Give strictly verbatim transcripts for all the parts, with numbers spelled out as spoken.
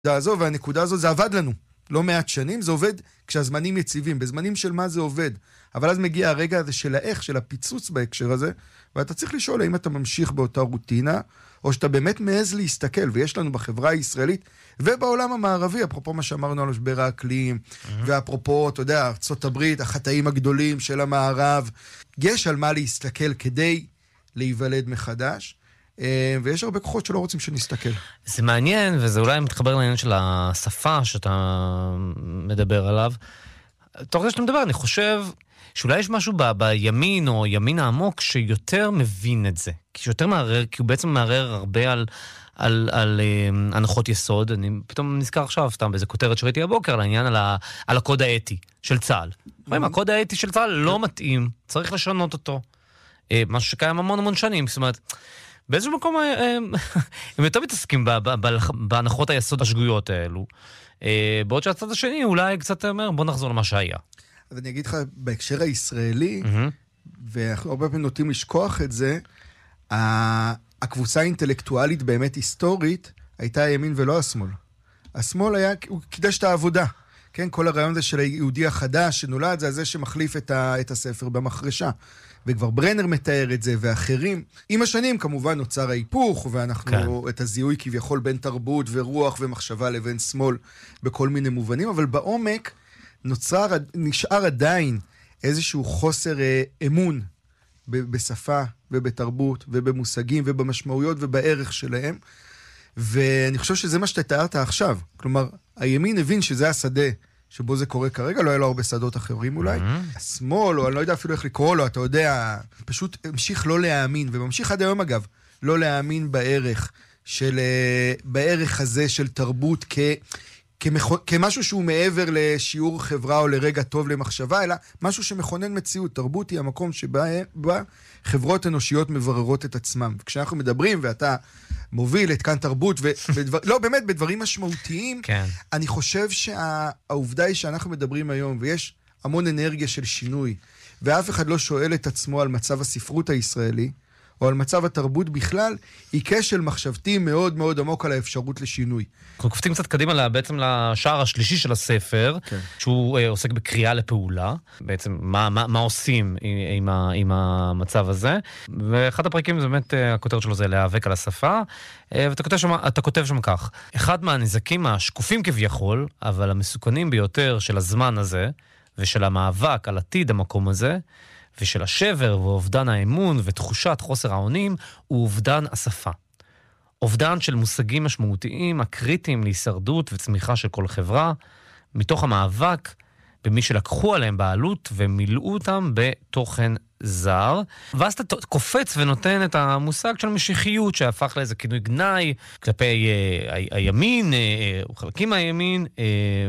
הזו, והנקודה הזו, זה עבד לנו. לא מעט שנים, זה עובד כשהזמנים יציבים. בזמנים של מה זה עובד. אבל אז מגיע הרגע הזה של האיך, של הפיצוץ בהקשר הזה, ואתה צריך לשאול האם אתה ממשיך באותה רוטינה, או שאתה באמת מעז להסתכל, ויש לנו בחברה הישראלית, ובעולם המערבי, אפרופו מה שאמרנו על משבר האקלים, mm-hmm. ואפרופו, אתה יודע, ארצות הברית, החטאים הגדולים של המערב, יש על מה להסתכל כדי להיוולד מחדש, ויש הרבה כוחות שלא רוצים שנסתכל. זה מעניין, וזה אולי מתחבר לעניין של השפה שאתה מדבר עליו. תוך כדי שאתה מדבר, אני חושב שאולי יש משהו ב- בימין או ימין העמוק שיותר מבין את זה. כי שיותר מערער, כי הוא בעצם מערער הרבה על, על, על אה, הנחות יסוד. אני פתאום נזכר עכשיו, סתם באיזה כותרת שראיתי הבוקר, על העניין על, ה, על הקוד האתי של צה"ל. רואים, הקוד האתי של צה"ל לא מתאים, צריך לשנות אותו. אה, משהו שקיים המון המון שנים, זאת אומרת, באיזשהו מקום הם יותר מתעסקים בהנחות היסוד השגויות האלו, בעוד שהצד השני אולי קצת אומר, בוא נחזור למה שהיה. אז אני אגיד לך, בהקשר הישראלי, ואנחנו הרבה פעמים נוטים לשכוח את זה, הקבוצה האינטלקטואלית באמת היסטורית, הייתה הימין ולא השמאל. השמאל היה, הוא קידש את העבודה. כן, כל הרעיון הזה של היהודי החדש שנולד, זה זה שמחליף את, ה, את הספר במחרשה. וכבר ברנר מתאר את זה, ואחרים. עם השנים כמובן נוצר ההיפוך, ואנחנו כן. את הזיהוי כביכול בין תרבות ורוח ומחשבה לבין שמאל, בכל מיני מובנים, אבל בעומק נוצר, נשאר עדיין איזשהו חוסר אה, אמון ב- בשפה ובתרבות ובמושגים ובמשמעויות ובערך שלהם, ואני חושב שזה מה שאתה תיארת עכשיו. כלומר, הימין הבין שזה השדה שבו זה קורה כרגע, לא היה לו הרבה שדות אחרים אולי. Mm-hmm. השמאל, או אני לא יודע אפילו איך לקרוא לו, אתה יודע, פשוט המשיך לא להאמין, וממשיך עד היום אגב, לא להאמין בערך של, בערך הזה של תרבות כ... כמכ... כמשהו שהוא מעבר לשיעור חברה או לרגע טוב למחשבה, אלא משהו שמכונן מציאות. תרבות היא המקום שבה בה חברות אנושיות מבררות את עצמם. וכשאנחנו מדברים, ואתה מוביל את כאן תרבות, ו... בדבר... לא, באמת, בדברים משמעותיים, כן. אני חושב שהעובדה היא שאנחנו מדברים היום, ויש המון אנרגיה של שינוי, ואף אחד לא שואל את עצמו על מצב הספרות הישראלי, או על מצב התרבות בכלל, היא כשל מחשבתי מאוד מאוד עמוק על האפשרות לשינוי. אנחנו קופצים קצת קדימה בעצם לשער השלישי של הספר, כן. שהוא אה, עוסק בקריאה לפעולה, בעצם מה, מה, מה עושים עם, עם, עם המצב הזה, ואחד הפרקים זה באמת, הכותרת שלו זה להיאבק על השפה, ואתה כותב שם, אתה כותב שם כך, אחד מהנזקים השקופים כביכול, אבל המסוכנים ביותר של הזמן הזה, ושל המאבק על עתיד המקום הזה, ושל השבר ואובדן האמון ותחושת חוסר האונים, הוא אובדן השפה. אובדן של מושגים משמעותיים, הקריטיים להישרדות וצמיחה של כל חברה, מתוך המאבק במי שלקחו עליהם בעלות ומילאו אותם בתוכן זר. ואז אתה קופץ ונותן את המושג של משיחיות, שהפך לאיזה כינוי גנאי כלפי אה, ה- הימין, אה, או חלקים מהימין, אה,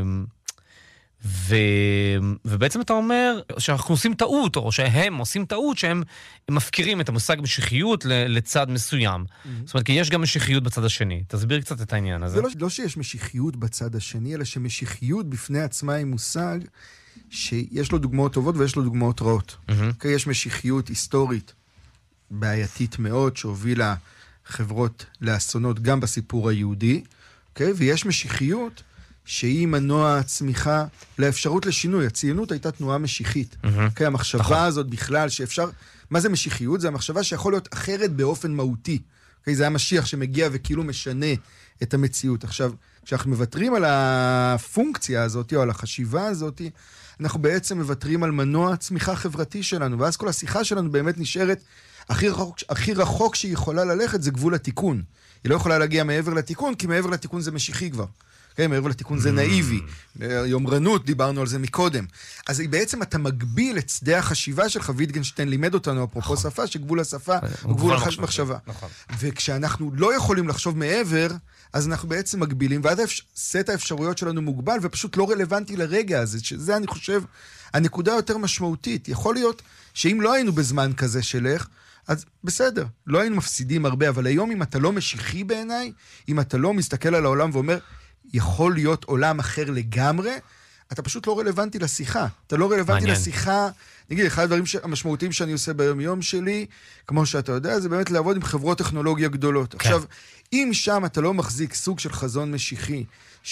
ו... ובעצם אתה אומר שאנחנו עושים טעות, או שהם עושים טעות, שהם מפקירים את המושג משיחיות לצד מסוים. Mm-hmm. זאת אומרת, כי יש גם משיחיות בצד השני. תסביר קצת את העניין הזה. זה לא, לא שיש משיחיות בצד השני, אלא שמשיחיות בפני עצמה היא מושג שיש לו דוגמאות טובות ויש לו דוגמאות רעות. Mm-hmm. כי יש משיחיות היסטורית בעייתית מאוד, שהובילה חברות לאסונות גם בסיפור היהודי, okay? ויש משיחיות שהיא מנוע צמיחה לאפשרות לשינוי. הציונות הייתה תנועה משיחית. Mm-hmm. כי המחשבה נכון. הזאת בכלל שאפשר... מה זה משיחיות? זה המחשבה שיכול להיות אחרת באופן מהותי. כי זה המשיח שמגיע וכאילו משנה את המציאות. עכשיו, כשאנחנו מבטרים על הפונקציה הזאת, או על החשיבה הזאת, אנחנו בעצם מבטרים על מנוע צמיחה חברתי שלנו, ואז כל השיחה שלנו באמת נשארת, הכי רחוק, הכי רחוק שהיא יכולה ללכת זה גבול התיקון. היא לא יכולה להגיע מעבר לתיקון, כי מעבר לתיקון זה משיחי כבר. כן, מעבר לתיקון זה נאיבי. יומרנות, דיברנו על זה מקודם. אז בעצם אתה מגביל את שדה החשיבה שלך, ויטגנשטיין לימד אותנו, אפרופו שפה, שגבול השפה הוא גבול המחשבה. וכשאנחנו לא יכולים לחשוב מעבר, אז אנחנו בעצם מגבילים, ועד סט האפשרויות שלנו מוגבל, ופשוט לא רלוונטי לרגע הזה, שזה אני חושב, הנקודה יותר משמעותית. יכול להיות שאם לא היינו בזמן כזה שלך, אז בסדר, לא היינו מפסידים הרבה, אבל היום אם אתה לא משיחי בעיניי, אם אתה לא מסתכל על העולם ואומר, יכול להיות עולם אחר לגמרי, אתה פשוט לא רלוונטי לשיחה. אתה לא רלוונטי מעניין. לשיחה, נגיד, אחד הדברים המשמעותיים שאני עושה ביום יום שלי, כמו שאתה יודע, זה באמת לעבוד עם חברות טכנולוגיה גדולות. כן. עכשיו, אם שם אתה לא מחזיק סוג של חזון משיחי,